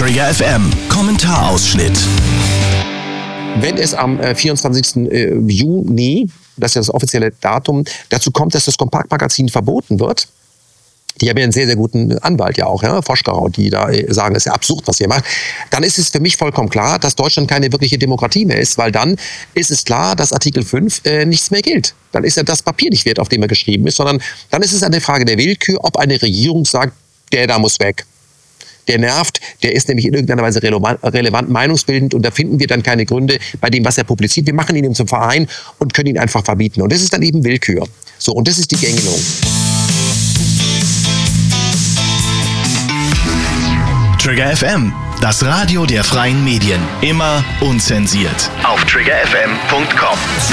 Trigger FM Kommentarausschnitt. Wenn es am 24. Juni, das ist ja das offizielle Datum, dazu kommt, dass das Kompaktmagazin verboten wird, die haben ja einen sehr, sehr guten Anwalt ja auch, ja, Voschkau, die da sagen, es ist ja absurd, was ihr macht, dann ist es für mich vollkommen klar, dass Deutschland keine wirkliche Demokratie mehr ist, weil dann ist es klar, dass Artikel 5 nichts mehr gilt. Dann ist ja das Papier nicht wert, auf dem er geschrieben ist, sondern dann ist es eine Frage der Willkür, ob eine Regierung sagt, der da muss weg. Der nervt, der ist nämlich in irgendeiner Weise relevant meinungsbildend und da finden wir dann keine Gründe bei dem, was er publiziert. Wir machen ihn zum Verein und können ihn einfach verbieten. Und das ist dann eben Willkür. So, und das ist die Gängelung. Trigger FM, das Radio der freien Medien. Immer unzensiert. Auf triggerfm.com.